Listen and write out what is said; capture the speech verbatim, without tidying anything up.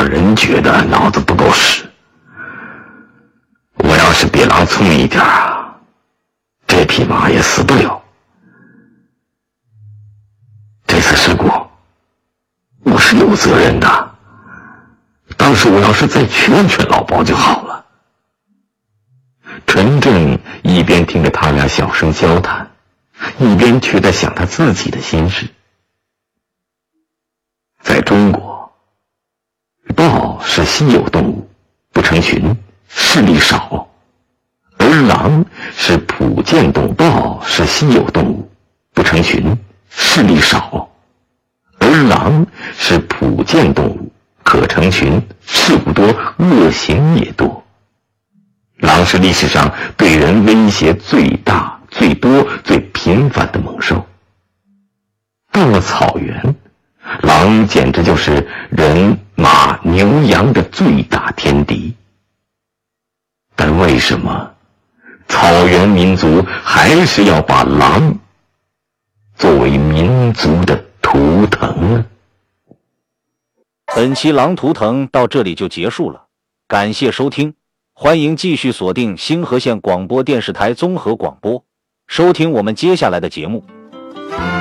人觉得脑子不够使。我要是比狼聪明一点啊，这匹马也死不了。这次事故我是有责任的，当时我要是再劝劝老包就好了。纯正一边听着他俩小声交谈，一边却在想他自己的心事。在中国，豹是稀有动物，不成群，势力少；而狼是普见动物，豹是稀有动物，不成群，势力少；而狼是普见动物，可成群，事物多，恶行也多。狼是历史上对人威胁最大、最多、最频繁的猛兽。到了草原，狼简直就是人、马、牛、羊的最大天敌。但为什么草原民族还是要把狼作为民族的图腾呢？ 本期狼图腾到这里就结束了，感谢收听，欢迎继续锁定星河县广播电视台综合广播，收听我们接下来的节目。